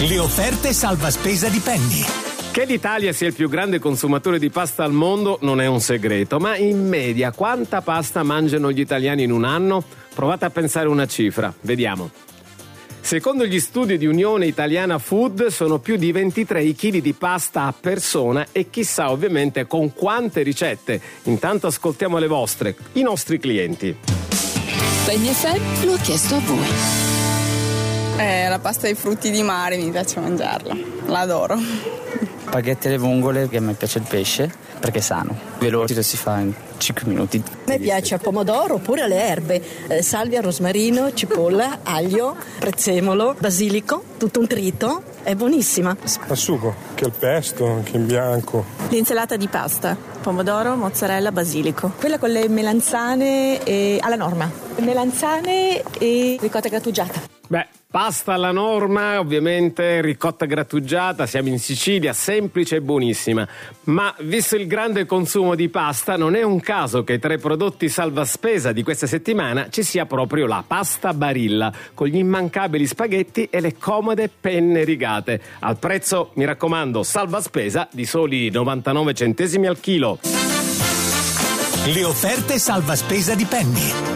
Le offerte salva spesa di Penny. Che l'Italia sia il più grande consumatore di pasta al mondo non è un segreto, ma in media quanta pasta mangiano gli italiani in un anno? Provate a pensare una cifra, vediamo. Secondo gli studi di Unione Italiana Food sono più di 23 i chili di pasta a persona e chissà ovviamente con quante ricette. Intanto ascoltiamo le vostre, i nostri clienti. Penny FM lo ha chiesto a voi. La pasta ai frutti di mare, mi piace mangiarla, l'adoro. Spaghetti alle vongole, che a me piace il pesce, perché è sano. Veloce, si fa in 5 minuti. A me piace il pomodoro oppure le erbe, salvia, rosmarino, cipolla, aglio, prezzemolo, basilico, tutto un trito, è buonissima. Al sugo, che al pesto, anche in bianco. L'insalata di pasta, pomodoro, mozzarella, basilico. Quella con le melanzane e alla norma. Melanzane e ricotta grattugiata. Beh, pasta alla norma, ovviamente, ricotta grattugiata, siamo in Sicilia, semplice e buonissima. Ma visto il grande consumo di pasta, non è un caso che tra i prodotti salvaspesa di questa settimana ci sia proprio la pasta Barilla, con gli immancabili spaghetti e le comode penne rigate. Al prezzo, mi raccomando, salvaspesa di soli 99 centesimi al chilo. Le offerte salva spesa di Penny.